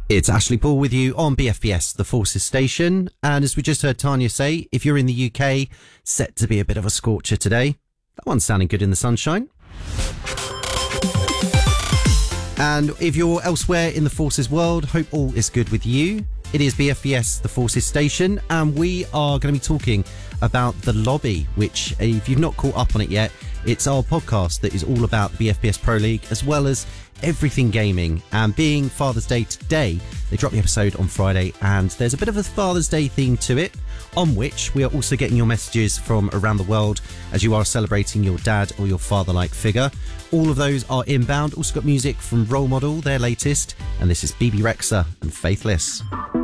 It's Ashley Paul with you on BFBS, the Forces Station. And as we just heard Tanya say, if you're in the UK, set to be a bit of a scorcher today. That one's sounding good in the sunshine. And if you're elsewhere in the Forces world, hope all is good with you. It is BFBS, the Forces Station, and we are going to be talking about The Lobby, which, if you've not caught up on it yet, it's our podcast that is all about the BFBS Pro League, as well as everything gaming. And being Father's Day today, they dropped the episode on Friday, and there's a bit of a Father's Day theme to it, on which we are also getting your messages from around the world as you are celebrating your dad or your father-like figure. All of those are inbound. Also got music from Role Model, their latest, and this is BB Rexha and Faithless.